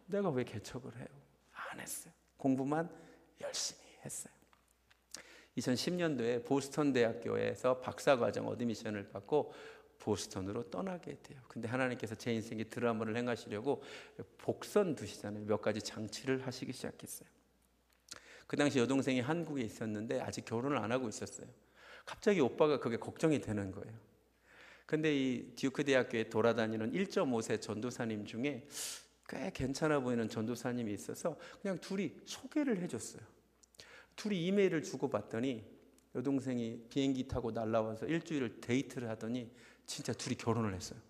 내가 왜 개척을 해요? 안 했어요. 공부만 열심히 했어요. 2010년도에 보스턴 대학교에서 박사과정 어드미션을 받고 보스턴으로 떠나게 돼요. 근데 하나님께서 제 인생에 드라마를 행하시려고 복선 두시잖아요. 몇 가지 장치를 하시기 시작했어요. 그 당시 여동생이 한국에 있었는데 아직 결혼을 안 하고 있었어요. 갑자기 오빠가 그게 걱정이 되는 거예요. 근데 이 듀크 대학교에 돌아다니는 1.5세 전도사님 중에 꽤 괜찮아 보이는 전도사님이 있어서 그냥 둘이 소개를 해줬어요. 둘이 이메일을 주고받더니 여동생이 비행기 타고 날라와서 일주일을 데이트를 하더니 진짜 둘이 결혼을 했어요.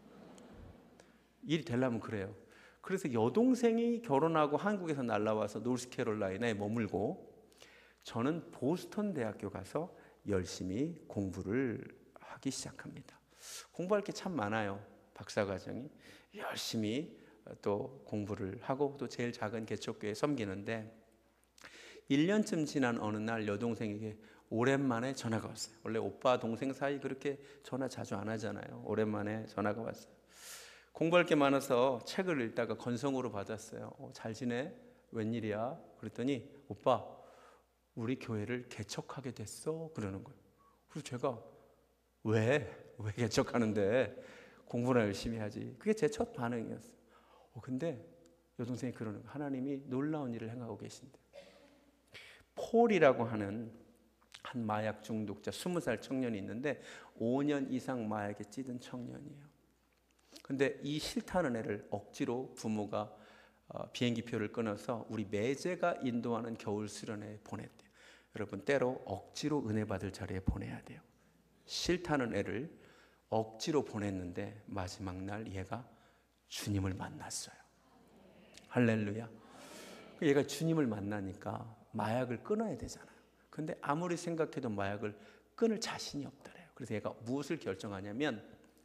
일이 되려면 그래요. 그래서 여동생이 결혼하고 한국에서 날라와서 노스캐롤라이나에 머물고 저는 보스턴 대학교 가서 열심히 공부를 하기 시작합니다. 공부할 게 참 많아요. 박사과정이. 열심히 또 공부를 하고 또 제일 작은 개척교회에 섬기는데 1년쯤 지난 어느 날 여동생에게 오랜만에 전화가 왔어요. 원래 오빠 동생 사이 그렇게 전화 자주 안 하잖아요. 오랜만에 전화가 왔어요. 공부할 게 많아서 책을 읽다가 건성으로 받았어요. 잘 지내? 웬일이야? 그랬더니 오빠 우리 교회를 개척하게 됐어 그러는 거예요. 그래서 제가 왜 개척하는데 공부나 열심히 하지. 그게 제 첫 반응이었어요. 근데 여동생이 그러는 거예요. 하나님이 놀라운 일을 행하고 계신데 폴이라고 하는 한 마약 중독자 20살 청년이 있는데 5년 이상 마약에 찌든 청년이에요. 근데 이 싫다는 애를 억지로 부모가 비행기표를 끊어서 우리 매제가 인도하는 겨울 수련회에 보냈대요. 여러분 때로 억지로 은혜 받을 자리에 보내야 돼요. 싫다는 애를 억지로 보냈는데 마지막 날 얘가 주님을 만났어요. 할렐루야. 얘가 주님을 만나니까 마약을 끊어야 되잖아요. 근데 아무리 생각해도 마약을 끊을 자신이 없더래요. 그래서 얘가 무엇을 결정하냐면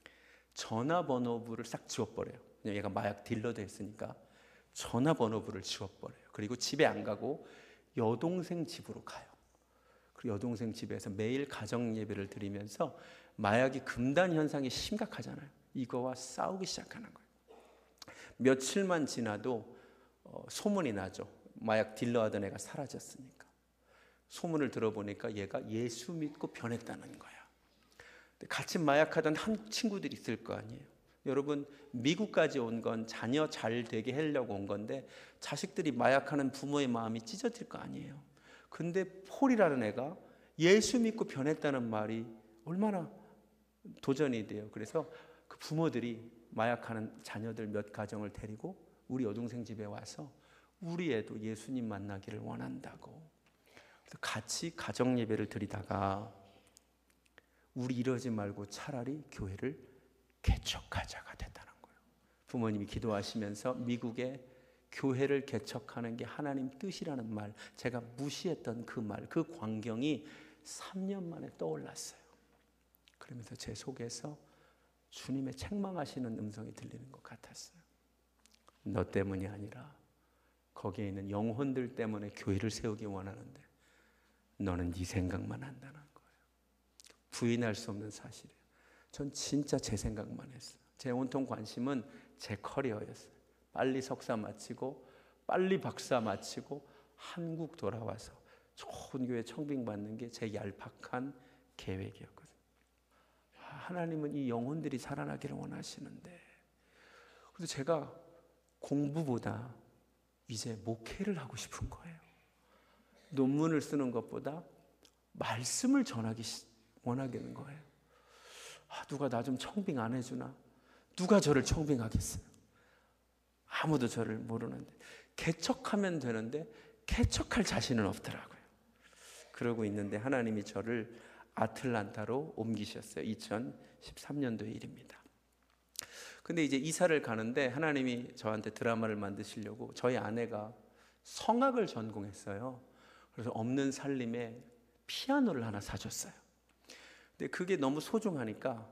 전화번호부를 싹 지워버려요. 얘가 마약 딜러도 했으니까 전화번호부를 지워버려요. 그리고 집에 안 가고 여동생 집으로 가요. 그리고 여동생 집에서 매일 가정 예배를 드리면서 마약이 금단 현상이 심각하잖아요. 이거와 싸우기 시작하는 거예요. 며칠만 지나도 소문이 나죠. 마약 딜러 하던 애가 사라졌으니까. 소문을 들어보니까 얘가 예수 믿고 변했다는 거야. 같이 마약하던 한 친구들이 있을 거 아니에요. 여러분 미국까지 온 건 자녀 잘 되게 하려고 온 건데 자식들이 마약하는 부모의 마음이 찢어질 거 아니에요. 근데 폴이라는 애가 예수 믿고 변했다는 말이 얼마나 도전이 돼요. 그래서 그 부모들이 마약하는 자녀들 몇 가정을 데리고 우리 여동생 집에 와서 우리 애도 예수님 만나기를 원한다고. 그래서 같이 가정 예배를 드리다가 우리 이러지 말고 차라리 교회를 개척하자가 됐다는 거예요. 부모님이 기도하시면서 미국에 교회를 개척하는 게 하나님 뜻이라는 말, 제가 무시했던 그 말, 그 광경이 3년 만에 떠올랐어요. 그러면서 제 속에서 주님의 책망하시는 음성이 들리는 것 같았어요. 너 때문이 아니라 거기에 있는 영혼들 때문에 교회를 세우기 원하는데 너는 네 생각만 한다는 거예요. 부인할 수 없는 사실이에요. 전 진짜 제 생각만 했어요. 제 온통 관심은 제 커리어였어요. 빨리 석사 마치고 빨리 박사 마치고 한국 돌아와서 좋은 교회 청빙 받는 게 제 얄팍한 계획이었거든요. 하나님은 이 영혼들이 살아나기를 원하시는데, 그래서 제가 공부보다 이제 목회를 하고 싶은 거예요. 논문을 쓰는 것보다 말씀을 전하기 원하겠는 거예요. 누가 나 좀 청빙 안 해주나? 누가 저를 청빙하겠어요? 아무도 저를 모르는데 개척하면 되는데 개척할 자신은 없더라고요. 그러고 있는데 하나님이 저를 아틀란타로 옮기셨어요. 2013년도의 일입니다. 근데 이제 이사를 가는데 하나님이 저한테 드라마를 만드시려고 저희 아내가 성악을 전공했어요. 그래서 없는 살림에 피아노를 하나 사줬어요. 근데 그게 너무 소중하니까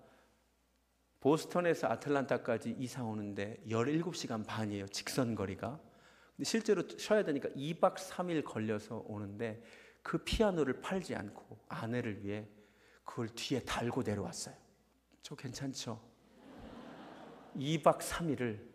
보스턴에서 아틀란타까지 이사 오는데 17시간 반이에요. 직선 거리가. 근데 실제로 쉬어야 되니까 2박 3일 걸려서 오는데 그 피아노를 팔지 않고 아내를 위해 그걸 뒤에 달고 내려왔어요. 저 괜찮죠? 2박 3일을